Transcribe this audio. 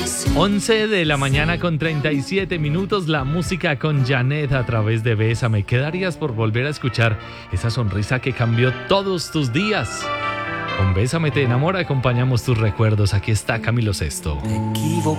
11 de la mañana con 37 minutos, la música con Janet a través de Bésame. ¿Qué darías por volver a escuchar esa sonrisa que cambió todos tus días? Con Bésame te enamora, acompañamos tus recuerdos. Aquí está Camilo Sesto.